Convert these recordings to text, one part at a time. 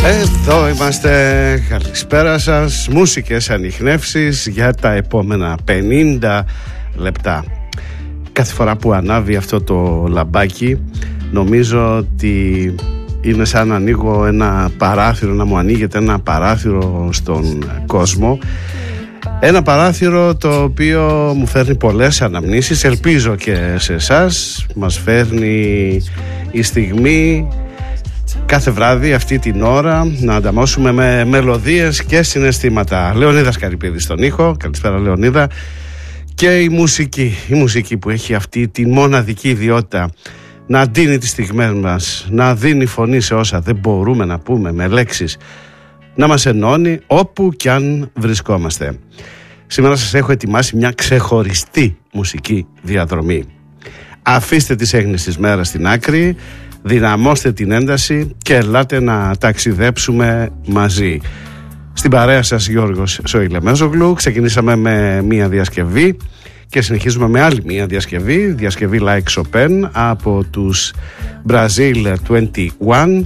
Εδώ είμαστε, καλησπέρα σας. Μουσικές ανιχνεύσεις για τα επόμενα 50 λεπτά. Κάθε φορά που ανάβει αυτό το λαμπάκι, νομίζω ότι είναι σαν να ανοίγω ένα παράθυρο, να μου ανοίγεται ένα παράθυρο στον κόσμο. Ένα παράθυρο το οποίο μου φέρνει πολλές αναμνήσεις, ελπίζω και σε εσάς. Μας φέρνει η στιγμή κάθε βράδυ αυτή την ώρα να ανταμώσουμε με μελωδίες και συναισθήματα. Λεωνίδας Καρυπίδης στον ήχο. Καλησπέρα Λεωνίδα. Και η μουσική που έχει αυτή τη μοναδική ιδιότητα να ντύνει τις στιγμές μας, να δίνει φωνή σε όσα δεν μπορούμε να πούμε με λέξεις, να μας ενώνει όπου κι αν βρισκόμαστε. Σήμερα σας έχω ετοιμάσει μια ξεχωριστή μουσική διαδρομή. Αφήστε τις έγνοιες της μέρας στην άκρη, δυναμώστε την ένταση και ελάτε να ταξιδέψουμε μαζί. Στην παρέα σας Γιώργος Σοηλεμέζογλου. Ξεκινήσαμε με μία διασκευή και συνεχίζουμε με άλλη μία διασκευή Like Chopin από τους Brazil 21,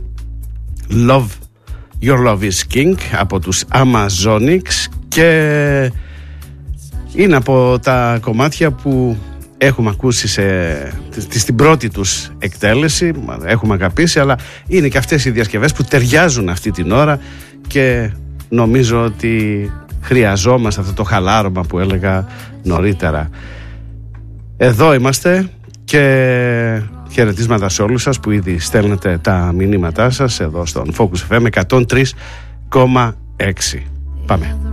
Your Love is King από τους Amazonics, και είναι από τα κομμάτια που έχουμε ακούσει στην πρώτη τους εκτέλεση, έχουμε αγαπήσει, αλλά είναι και αυτές οι διασκευές που ταιριάζουν αυτή την ώρα και νομίζω ότι χρειαζόμαστε αυτό το χαλάρωμα που έλεγα νωρίτερα. Εδώ είμαστε και χαιρετίσματα σε όλους σας που ήδη στέλνετε τα μηνύματά σας εδώ στον Focus FM 103,6. Πάμε.